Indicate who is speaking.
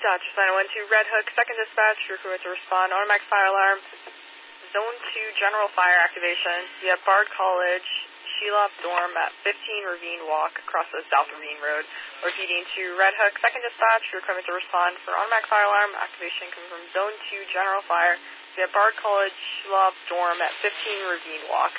Speaker 1: Dodge 912 Red Hook, second dispatch, your crew to respond, automatic fire alarm, zone 2 general fire activation, via Bard College, Sheila Dorm at 15 Ravine Walk across the South Ravine Road. Repeating to Red Hook, second dispatch, your equipment to respond for automatic fire alarm activation coming from zone 2 general fire, via Bard College, Sheila Dorm at 15 Ravine Walk.